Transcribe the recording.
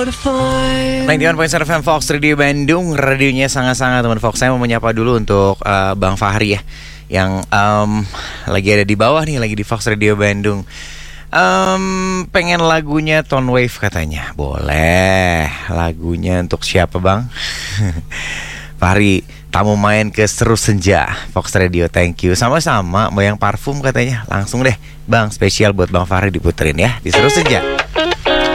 91.7 FM Fox Radio Bandung. Radionya sangat-sangat teman Fox. Saya mau menyapa dulu untuk Bang Fahri ya, yang lagi ada di bawah nih, lagi di Fox Radio Bandung. Pengen lagunya Tone Wave katanya. Boleh. Lagunya untuk siapa Bang? Fahri, tamu main ke Seru Senja Fox Radio, thank you. Sama-sama, mau yang parfum katanya. Langsung deh Bang, spesial buat Bang Fahri diputerin ya di Seru Senja.